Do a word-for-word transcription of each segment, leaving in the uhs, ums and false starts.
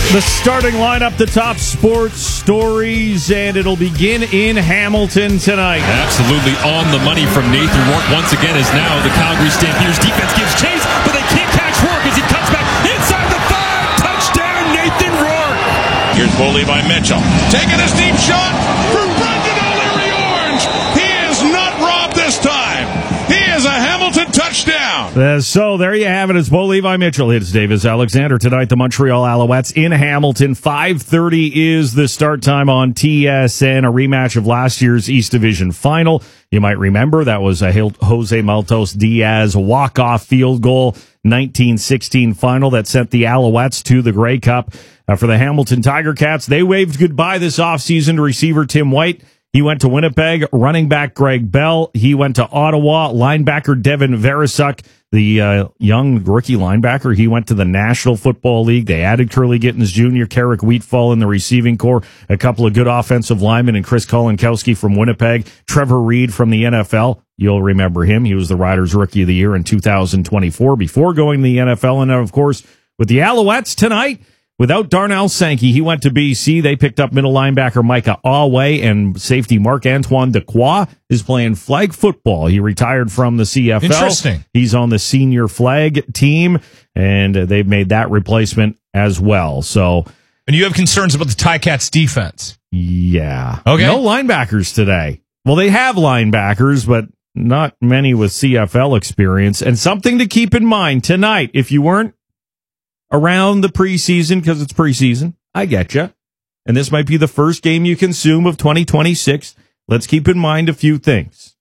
The starting lineup, the top sports stories, and it'll begin in Hamilton tonight. Absolutely on the money from Nathan Rourke once again, as now the Calgary Stampeders defense gives chase, but they can't catch Rourke as he cuts back inside the five. Touchdown, Nathan Rourke. Here's Bo Levi Mitchell taking a deep shot for Brendan O'Leary Orange. He is not robbed this time. He is a Hamilton touchdown. Uh, so there you have it. It's Bo Levi Mitchell. It's Davis Alexander tonight. The Montreal Alouettes in Hamilton. five thirty is the start time on T S N. A rematch of last year's East Division final. You might remember that was a Jose Maltos Diaz walk-off field goal nineteen sixteen final that sent the Alouettes to the Grey Cup. Uh, for the Hamilton Tiger Cats, they waved goodbye this offseason to receiver Tim White. He went to Winnipeg. Running back Greg Bell. He went to Ottawa. Linebacker Devin Verasuk, the uh, young rookie linebacker, he went to the National Football League. They added Curly Gittins Junior, Carrick Wheatfall in the receiving corps, a couple of good offensive linemen, and Chris Kolinkowski from Winnipeg, Trevor Reed from the N F L. You'll remember him. He was the Riders' Rookie of the Year in two thousand twenty-four before going to the N F L. And, of course, with the Alouettes tonight, without Darnell Sankey, he went to B C. They picked up middle linebacker Micah Alway, and safety Marc-Antoine Dequoy is playing flag football. He retired from the C F L. Interesting. He's on the senior flag team, and they've made that replacement as well. So, and you have concerns about the Ticats defense? Yeah. Okay. No linebackers today. Well, they have linebackers, but not many with C F L experience. And something to keep in mind tonight, if you weren't around the preseason, because it's preseason, I get you. And this might be the first game you consume of twenty twenty-six. Let's keep in mind a few things.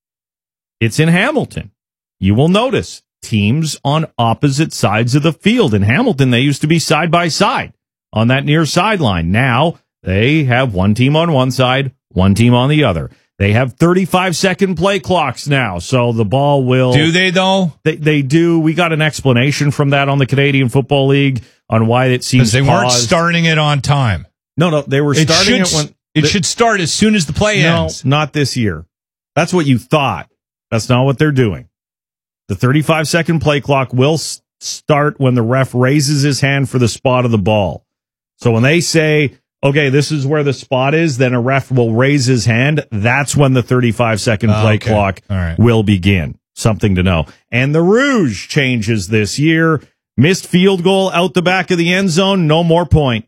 It's in Hamilton. You will notice teams on opposite sides of the field. In Hamilton, they used to be side by side on that near sideline. Now they have one team on one side, one team on the other. They have thirty-five second play clocks now, so the ball will... Do they, though? They they do. We got an explanation from that on the Canadian Football League on why it seems Because they paused. weren't starting it on time. No, no, they were It starting should, it when... It the, should start as soon as the play no, ends. not this year. That's what you thought. That's not what they're doing. The thirty-five second play clock will s- start when the ref raises his hand for the spot of the ball. So when they say... okay, this is where the spot is, then a ref will raise his hand. That's when the thirty-five second play oh, okay. clock All right. will begin. Something to know. And the Rouge changes this year. Missed field goal out the back of the end zone, no more point.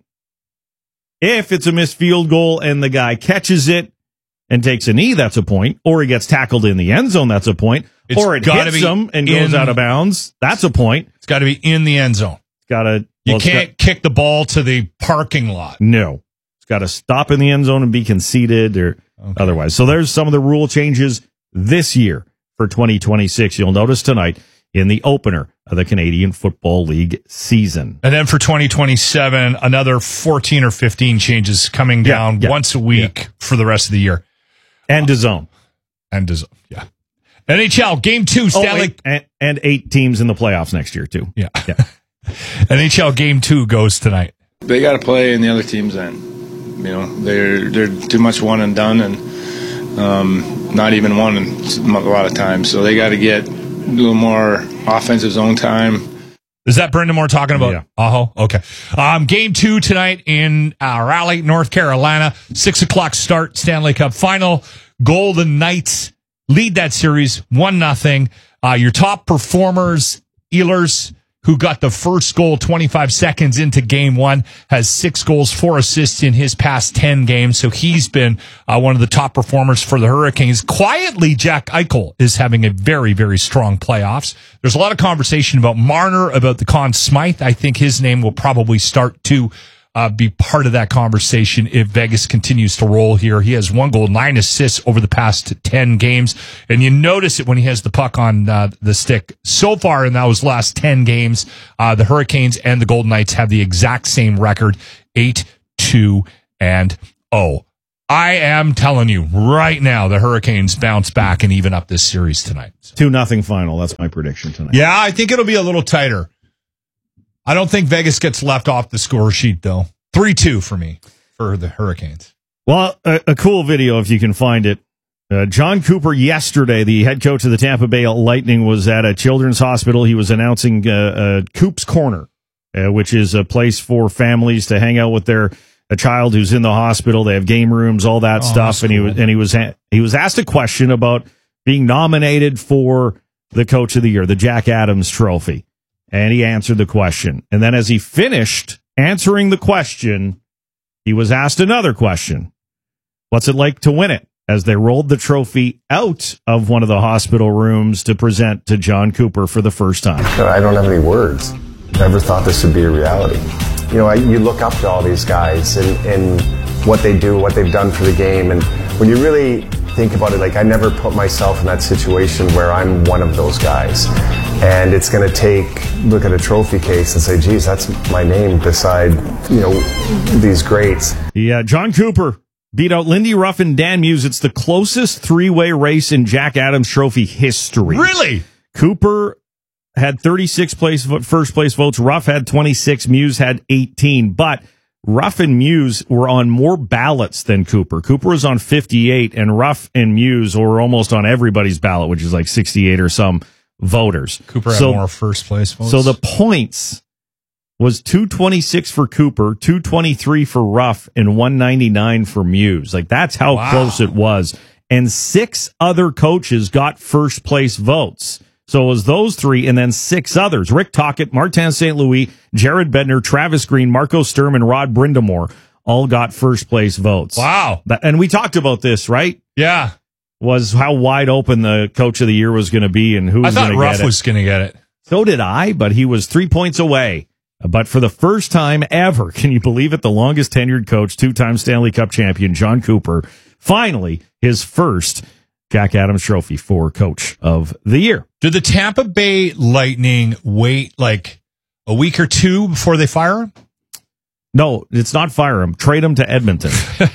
If it's a missed field goal and the guy catches it and takes a knee, that's a point. Or he gets tackled in the end zone, that's a point. It's or it gotta hits be him and in, goes out of bounds, that's a point. It's got to be in the end zone. It's got to... You well, can't got, kick the ball to the parking lot. No. Got to stop in the end zone and be conceded or okay. otherwise. So there's some of the rule changes this year for twenty twenty-six. You'll notice tonight in the opener of the Canadian Football League season. And then for twenty twenty-seven, another fourteen or fifteen changes coming down yeah, yeah, once a week yeah. for the rest of the year. And DAZN. And DAZN, yeah. N H L, Game two, Stanley. Oh, and, and eight teams in the playoffs next year, too. Yeah. yeah. N H L Game two goes tonight. They got to play in the other team's end. You know, they're they're too much one and done, and um, not even one a lot of times. So they got to get a little more offensive zone time. Is that Brendan Moore talking about? Yeah. Uh-huh. Okay. Um, game two tonight in uh, Raleigh, North Carolina. Six o'clock start, Stanley Cup final. Golden Knights lead that series one nothing. Uh, your top performers, Ehlers, who got the first goal twenty-five seconds into game one, has six goals, four assists in his past ten games. So he's been uh, one of the top performers for the Hurricanes. Quietly, Jack Eichel is having a very, very strong playoffs. There's a lot of conversation about Marner, about the Conn Smythe. I think his name will probably start to uh, be part of that conversation if Vegas continues to roll here. He has one goal, nine assists over the past ten games. And you notice it when he has the puck on uh, the stick. So far in those last ten games, uh, the Hurricanes and the Golden Knights have the exact same record, eight, two, and oh. I am telling you right now, the Hurricanes bounce back and even up this series tonight. two nothing final. That's my prediction tonight. Yeah, I think it'll be a little tighter. I don't think Vegas gets left off the score sheet, though. three two for me, for the Hurricanes. Well, a, a cool video, if you can find it. Uh, John Cooper yesterday, the head coach of the Tampa Bay Lightning, was at a children's hospital. He was announcing uh, uh, Coop's Corner. uh, which is a place for families to hang out with their a child who's in the hospital. They have game rooms, all that oh, stuff. And cool. he was and he was he was asked a question about being nominated for the Coach of the Year, the Jack Adams Trophy, and he answered the question. And then as he finished answering the question, he was asked another question: what's it like to win it? As they rolled the trophy out of one of the hospital rooms to present to John Cooper for the first time. I don't have any words. Never thought this would be a reality. You know, I, you look up to all these guys and, and what they do, what they've done for the game. And when you really think about it, like, I never put myself in that situation where I'm one of those guys. And it's going to take, look at a trophy case and say, geez, that's my name beside, you know, these greats. Yeah, John Cooper beat out Lindy Ruff and Dan Muse. It's the closest three-way race in Jack Adams Trophy history. Really? Cooper had thirty-six place first place votes. Ruff had twenty-six. Muse had eighteen. But Ruff and Muse were on more ballots than Cooper. Cooper was on fifty-eight, and Ruff and Muse were almost on everybody's ballot, which is like sixty-eight or some voters. Cooper had so, more first place votes. So the points was two twenty-six for Cooper, two twenty-three for Ruff, and one ninety-nine for Muse. Like, that's how wow. close it was. And six other coaches got first place votes. So it was those three and then six others: Rick Tocchet, Martin Saint Louis, Jared Bednar, Travis Green, Marco Sturm, and Rod Brindamore all got first place votes. Wow. That, and we talked about this, right? Yeah. Was how wide open the Coach of the Year was going to be and who was going to get it. I thought Ruff was going to get it. So did I, but he was three points away. But for the first time ever, can you believe it, the longest tenured coach, two-time Stanley Cup champion, John Cooper, finally his first Jack Adams Trophy for Coach of the Year. Did the Tampa Bay Lightning wait like a week or two before they fire him? No, it's not fire him. Trade him to Edmonton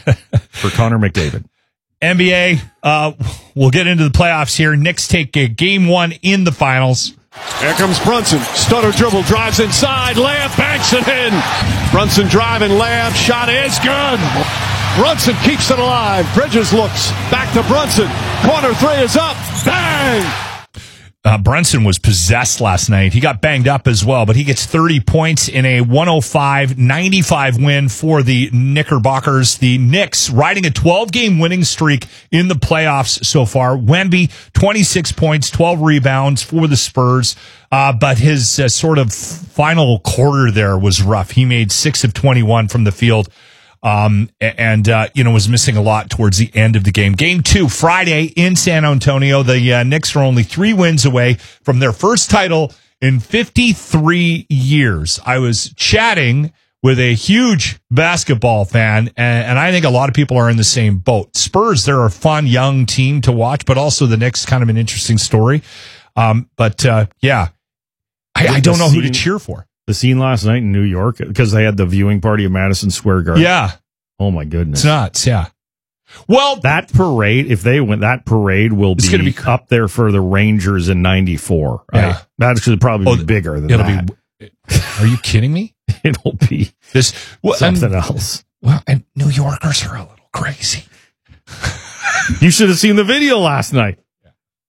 for Connor McDavid. N B A, uh, we'll get into the playoffs here. Knicks take a game one in the finals. Here comes Brunson. Stutter dribble, drives inside. Layup, banks it in. Brunson driving, layup, shot is good. Brunson keeps it alive. Bridges looks back to Brunson. Corner three is up. Bang! Uh, Brunson was possessed last night. He got banged up as well, but he gets thirty points in a one oh five ninety-five win for the Knickerbockers. The Knicks riding a twelve-game winning streak in the playoffs so far. Wemby, twenty-six points, twelve rebounds for the Spurs. Uh, but his uh, sort of final quarter there was rough. He made six of twenty-one from the field. Um, and, uh, you know, was missing a lot towards the end of the game. Game two, Friday in San Antonio. The uh, Knicks are only three wins away from their first title in fifty-three years. I was chatting with a huge basketball fan, and, and I think a lot of people are in the same boat. Spurs, they're a fun young team to watch, but also the Knicks, kind of an interesting story. Um, but, uh, yeah, I, I don't know who to cheer for. The scene last night in New York, because they had the viewing party of Madison Square Garden. Yeah. Oh, my goodness. It's nuts, yeah. Well, that parade, if they win, that parade will be, be up there for the Rangers in ninety-four. Right? Yeah. That should probably oh, be bigger than it'll that. Be, are you kidding me? It'll be this well, something and, else. Well, and New Yorkers are a little crazy. You should have seen the video last night. Yeah.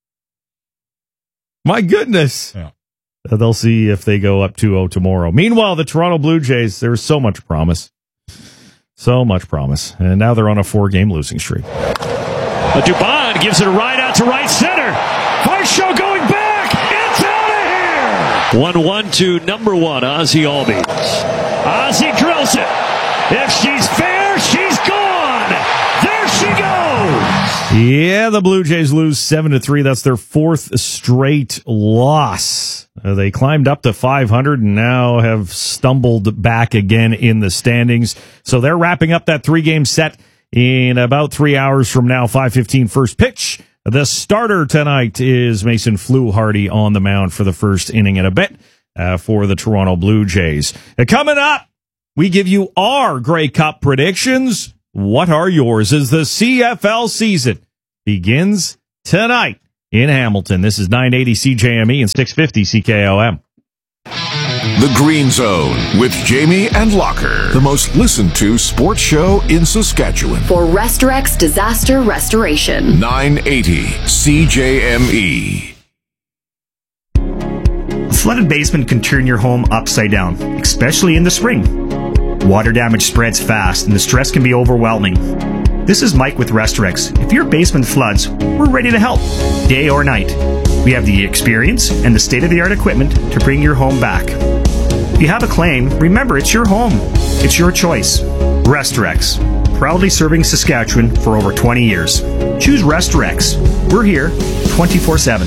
My goodness. Yeah. Uh, they'll see if they go up two oh tomorrow. Meanwhile, the Toronto Blue Jays, there's so much promise. So much promise. And now they're on a four-game losing streak. But Dubon gives it a ride out to right center. Varsho going back. It's out of here. one one to number one, Ozzie Albies. Ozzie drills it. If she's fair, she's gone. There she goes. Yeah, the Blue Jays lose seven to three. That's their fourth straight loss. Uh, they climbed up to five hundred and now have stumbled back again in the standings. So they're wrapping up that three-game set in about three hours from now, five fifteen first pitch. The starter tonight is Mason Fluharty on the mound for the first inning and a bit uh, for the Toronto Blue Jays. Uh, coming up, we give you our Grey Cup predictions. What are yours as the C F L season begins tonight in Hamilton? This is nine eighty C J M E and six fifty C K O M. The Green Zone with Jamie and Locker, the most listened to sports show in Saskatchewan. For Restorex Disaster Restoration. nine eighty C J M E. flooded basement can turn your home upside down, especially in the spring. Water damage spreads fast and the stress can be overwhelming. This is Mike with Restorex. If your basement floods, we're ready to help, day or night. We have the experience and the state-of-the-art equipment to bring your home back. If you have a claim, remember it's your home. It's your choice. Restorex, proudly serving Saskatchewan for over twenty years. Choose Restorex. We're here twenty-four seven.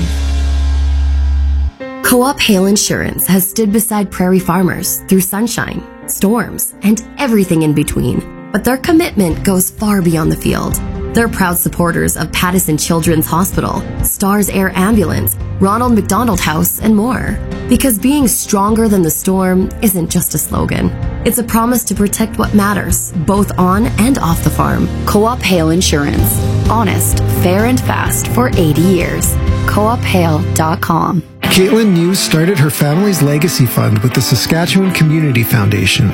Co-op Hail Insurance has stood beside prairie farmers through sunshine, storms, and everything in between. But their commitment goes far beyond the field. They're proud supporters of Pattison Children's Hospital, Stars Air Ambulance, Ronald McDonald House, and more. Because being stronger than the storm isn't just a slogan. It's a promise to protect what matters, both on and off the farm. Co-op Hail Insurance. Honest, fair, and fast for eighty years. co op hail dot com. Caitlin News started her family's legacy fund with the Saskatchewan Community Foundation.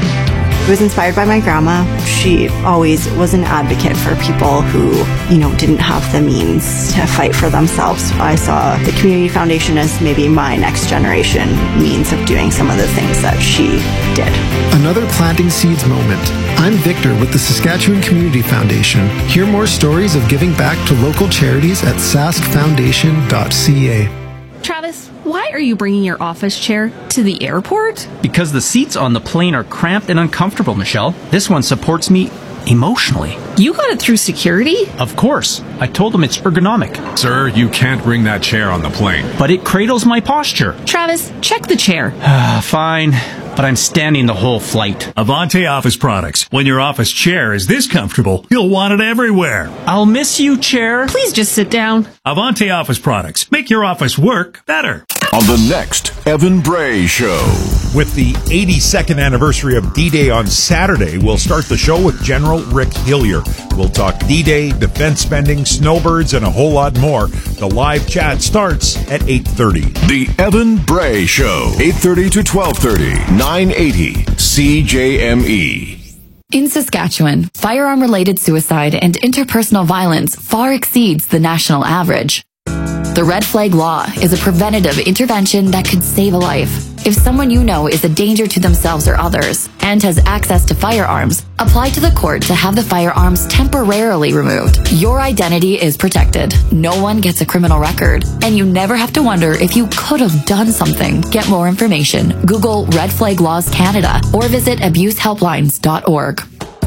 I was inspired by my grandma. She always was an advocate for people who, you know, didn't have the means to fight for themselves. I saw the Community Foundation as maybe my next generation means of doing some of the things that she did. Another planting seeds moment. I'm Victor with the Saskatchewan Community Foundation. Hear more stories of giving back to local charities at sask foundation dot c a. Travis, why are you bringing your office chair to the airport? Because the seats on the plane are cramped and uncomfortable, Michelle. This one supports me emotionally. You got it through security? Of course. I told them it's ergonomic. Sir, you can't bring that chair on the plane. But it cradles my posture. Travis, check the chair. Fine. But I'm standing the whole flight. Avante Office Products. When your office chair is this comfortable, you'll want it everywhere. I'll miss you, chair. Please just sit down. Avante Office Products. Make your office work better. On the next Evan Bray Show. With the eighty-second anniversary of D-Day on Saturday, we'll start the show with General Rick Hillier. We'll talk D-Day, defense spending, snowbirds, and a whole lot more. The live chat starts at eight thirty. The Evan Bray Show. eight thirty to twelve thirty. nine eighty C J M E. In Saskatchewan, firearm-related suicide and interpersonal violence far exceeds the national average. The Red Flag Law is a preventative intervention that could save a life. If someone you know is a danger to themselves or others and has access to firearms, apply to the court to have the firearms temporarily removed. Your identity is protected. No one gets a criminal record, and you never have to wonder if you could have done something. Get more information. Google Red Flag Laws Canada or visit abuse helplines dot org.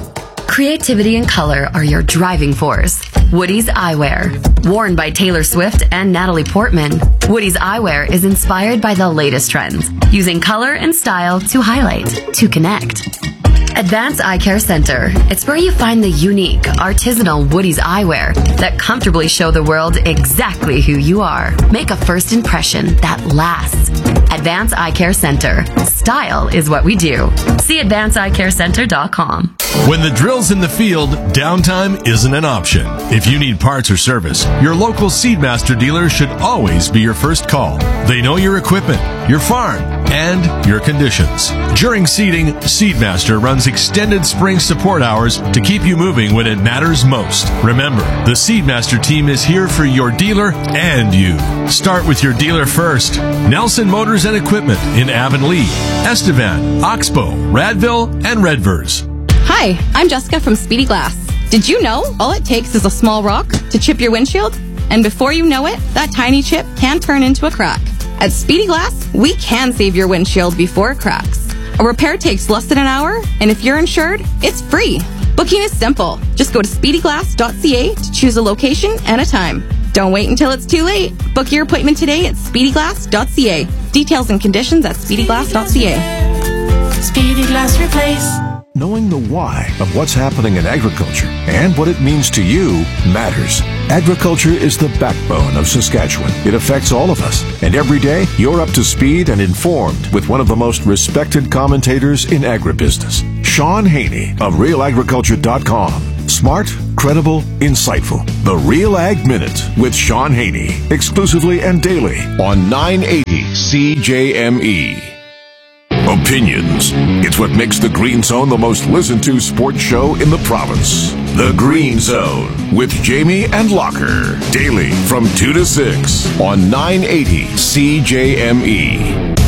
Creativity and color are your driving force. Woody's Eyewear. Worn by Taylor Swift and Natalie Portman, Woody's Eyewear is inspired by the latest trends, using color and style to highlight, to connect. Advanced Eye Care Center. It's where you find the unique, artisanal Woody's eyewear that comfortably show the world exactly who you are. Make a first impression that lasts. Advanced Eye Care Center. Style is what we do. See advanced eye care center dot com. When the drill's in the field, downtime isn't an option. If you need parts or service, your local Seedmaster dealer should always be your first call. They know your equipment, your farm, and your conditions. During seeding, Seedmaster runs extended spring support hours to keep you moving when it matters most. Remember, the Seedmaster team is here for your dealer and you. Start with your dealer first. Nelson Motors and Equipment in Avonlea, Estevan, Oxbow, Radville, and Redvers. Hi, I'm Jessica from Speedy Glass. Did you know all it takes is a small rock to chip your windshield? And before you know it, that tiny chip can turn into a crack. At Speedy Glass, we can save your windshield before it cracks. A repair takes less than an hour, and if you're insured, it's free. Booking is simple. Just go to speedy glass dot c a to choose a location and a time. Don't wait until it's too late. Book your appointment today at speedy glass dot c a. Details and conditions at speedy glass dot c a. Speedy Glass Replace. Knowing the why of what's happening in agriculture and what it means to you matters. Agriculture is the backbone of Saskatchewan. It affects all of us. And every day, you're up to speed and informed with one of the most respected commentators in agribusiness, Sean Haney of real agriculture dot com. Smart, credible, insightful. The Real Ag Minute with Sean Haney. Exclusively and daily on nine eighty C J M E. Opinions. It's what makes the Green Zone the most listened to sports show in the province. The Green Zone with Jamie and Locker. Daily from two to six on nine eighty C J M E.